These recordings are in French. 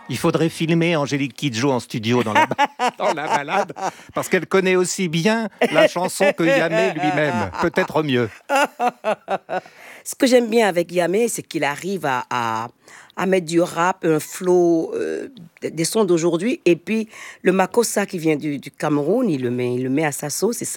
Il faudrait filmer Angélique Kidjo en studio dans la, dans la balade, parce qu'elle connaît aussi bien la chanson que Yamé lui-même, peut-être mieux. Ce que j'aime bien avec Yamé, c'est qu'il arrive à mettre du rap, un flow, des sons d'aujourd'hui, et puis le Makossa qui vient du Cameroun, il le met à sa sauce, et ça,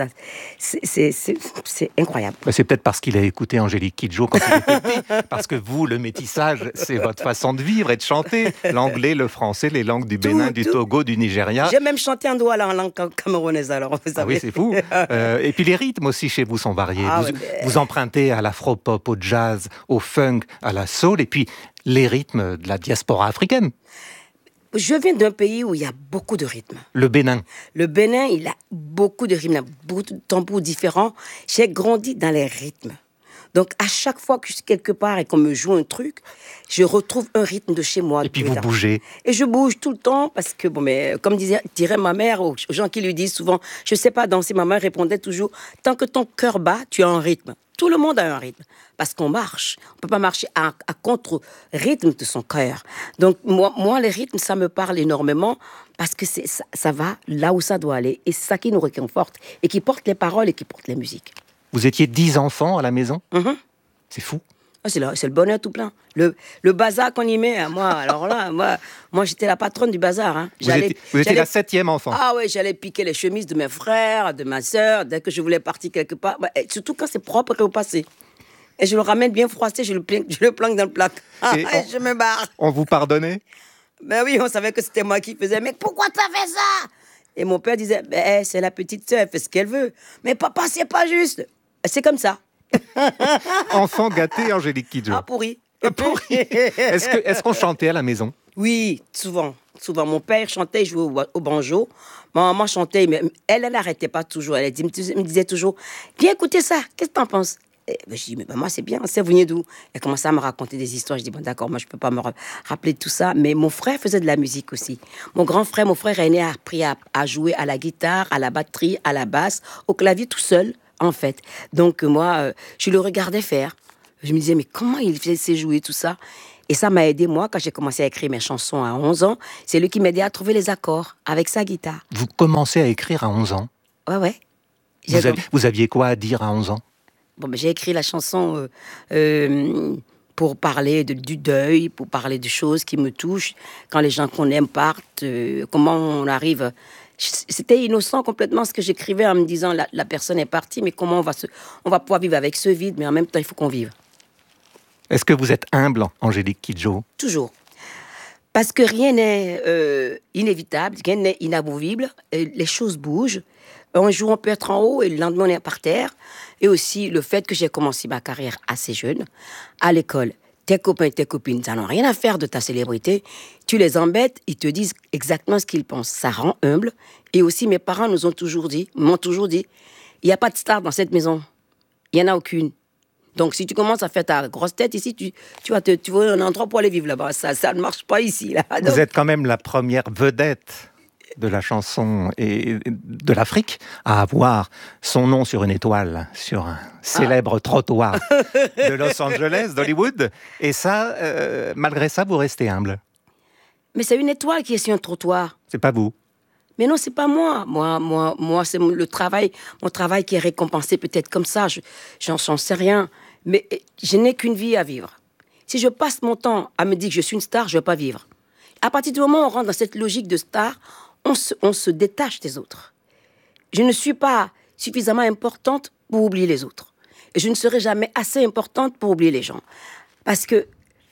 c'est incroyable. C'est peut-être parce qu'il a écouté Angélique Kidjo quand il était petit, parce que vous, le métissage, c'est votre façon de vivre et de chanter. L'anglais, le français, les langues du Bénin, du Togo, du Nigeria. J'ai même chanté en douala en langue camerounaise, alors, vous savez. Ah oui, c'est fou. Et puis les rythmes aussi chez vous sont variés. Vous empruntez à l'afro-pop, au jazz, au funk, à la soul, et puis les rythmes de la diaspora africaine. Je viens d'un pays où il y a beaucoup de rythmes. Le Bénin. Le Bénin, il a beaucoup de rythmes, il a beaucoup de tambours différents. J'ai grandi dans les rythmes. Donc, à chaque fois que je suis quelque part et qu'on me joue un truc, je retrouve un rythme de chez moi. Et puis vous bougez. Et je bouge tout le temps parce que, comme dirait ma mère aux gens qui lui disent souvent, je ne sais pas danser, ma mère répondait toujours, tant que ton cœur bat, tu as un rythme. Tout le monde a un rythme parce qu'on marche. On ne peut pas marcher à contre-rythme de son cœur. Donc, moi, les rythmes, ça me parle énormément parce que ça va là où ça doit aller. Et c'est ça qui nous réconforte et qui porte les paroles et qui porte les musiques. Vous étiez 10 enfants à la maison ? C'est fou. Ah, c'est le bonheur tout plein. Le bazar qu'on y met, moi, alors là, moi j'étais la patronne du bazar. Hein. Vous étiez la 7e enfant. Ah oui, j'allais piquer les chemises de mes frères, de ma sœur, dès que je voulais partir quelque part. Surtout quand c'est propre et au passé. Et je le ramène bien froissé, je le planque dans le plat. Et je me barre. On vous pardonnait ? Ben oui, on savait que c'était moi qui faisais. Mais pourquoi t'as fait ça ? Et mon père disait, c'est la petite sœur, elle fait ce qu'elle veut. Mais papa, c'est pas juste. C'est comme ça. Enfant gâté, Angélique Kidjo. Ah, pourri. Est-ce qu'on chantait à la maison ? Oui, souvent. Mon père chantait, il jouait au banjo. Ma maman chantait, mais elle n'arrêtait pas toujours. Elle me disait toujours, viens écouter ça, qu'est-ce que t'en penses ? Je dis, mais maman, c'est bien, c'est venu d'où ? Elle commençait à me raconter des histoires. Je dis, bon, d'accord, moi, je ne peux pas me rappeler de tout ça. Mais mon frère faisait de la musique aussi. Mon frère aîné, a appris à jouer à la guitare, à la batterie, à la basse, au clavier tout seul, en fait. Donc, moi, je le regardais faire. Je me disais, mais comment il faisait jouer tout ça ? Et ça m'a aidé, moi, quand j'ai commencé à écrire mes chansons à 11 ans. C'est lui qui m'aidait à trouver les accords avec sa guitare. Vous commencez à écrire à 11 ans ? Ouais. Vous aviez quoi à dire à 11 ans ? J'ai écrit la chanson pour parler du deuil, pour parler de choses qui me touchent. Quand les gens qu'on aime partent, comment on arrive... C'était innocent complètement ce que j'écrivais en me disant la personne est partie, mais comment on va pouvoir vivre avec ce vide, mais en même temps, il faut qu'on vive. Est-ce que vous êtes humble, Angélique Kidjo ? Toujours. Parce que rien n'est inévitable, rien n'est inamovible. Les choses bougent. Un jour, on peut être en haut et le lendemain, on est par terre. Et aussi, le fait que j'ai commencé ma carrière assez jeune, à l'école, tes copains et tes copines, ça n'a rien à faire de ta célébrité. Tu les embêtes, ils te disent exactement ce qu'ils pensent. Ça rend humble. Et aussi, mes parents m'ont toujours dit, il n'y a pas de star dans cette maison. Il n'y en a aucune. Donc, si tu commences à faire ta grosse tête ici, tu veux un endroit pour aller vivre là-bas. Ça ne marche pas ici. Là. Donc... Vous êtes quand même la première vedette de la chanson et de l'Afrique à avoir son nom sur une étoile, sur un célèbre trottoir de Los Angeles, d'Hollywood. Et ça, malgré ça, vous restez humble. Mais c'est une étoile qui est sur un trottoir. C'est pas vous. Mais non, c'est pas moi. Moi, c'est mon travail qui est récompensé peut-être comme ça. J'en sais rien. Mais je n'ai qu'une vie à vivre. Si je passe mon temps à me dire que je suis une star, je ne vais pas vivre. À partir du moment où on rentre dans cette logique de star, on se détache des autres. Je ne suis pas suffisamment importante pour oublier les autres. Et je ne serai jamais assez importante pour oublier les gens. Parce que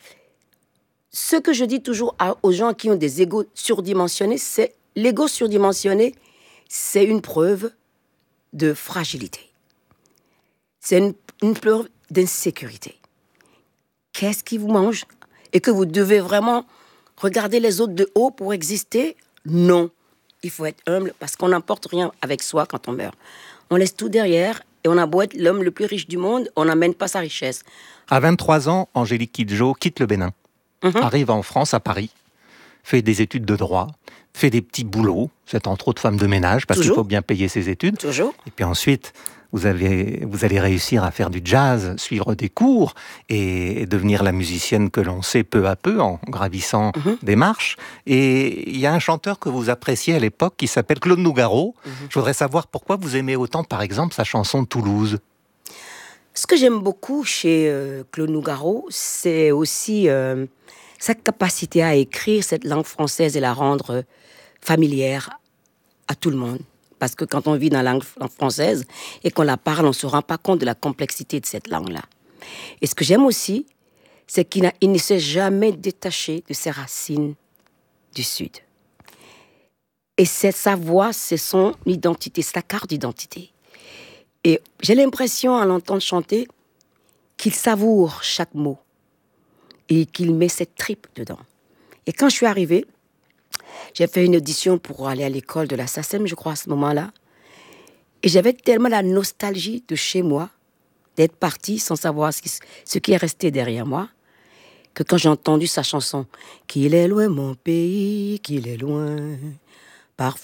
ce que je dis toujours aux gens qui ont des égos surdimensionnés, c'est l'ego surdimensionné, c'est une preuve de fragilité. C'est une preuve d'insécurité. Qu'est-ce qui vous mange ? Et que vous devez vraiment regarder les autres de haut pour exister ? Non. Il faut être humble parce qu'on n'emporte rien avec soi quand on meurt. On laisse tout derrière et on a beau être l'homme le plus riche du monde, on n'amène pas sa richesse. À 23 ans, Angélique Kidjo quitte le Bénin, arrive en France, à Paris, fait des études de droit, fait des petits boulots, c'est entre autres femme de ménage parce qu'il faut bien payer ses études. Toujours. Et puis ensuite, vous allez réussir à faire du jazz, suivre des cours et devenir la musicienne que l'on sait peu à peu en gravissant des marches. Et il y a un chanteur que vous appréciez à l'époque qui s'appelle Claude Nougaro. Je voudrais savoir pourquoi vous aimez autant, par exemple, sa chanson Toulouse. Ce que j'aime beaucoup chez Claude Nougaro, c'est aussi sa capacité à écrire cette langue française et la rendre familière à tout le monde. Parce que quand on vit dans la langue française et qu'on la parle, on ne se rend pas compte de la complexité de cette langue-là. Et ce que j'aime aussi, c'est qu'il ne s'est jamais détaché de ses racines du Sud. Et sa voix, c'est son identité, c'est sa carte d'identité. Et j'ai l'impression, à l'entendre chanter, qu'il savoure chaque mot et qu'il met ses tripes dedans. Et quand je suis arrivée, j'ai fait une audition pour aller à l'école de la SACEM, je crois, à ce moment-là. Et j'avais tellement la nostalgie de chez moi, d'être partie sans savoir ce qui est resté derrière moi, que quand j'ai entendu sa chanson « Qu'il est loin mon pays, qu'il est loin », parfois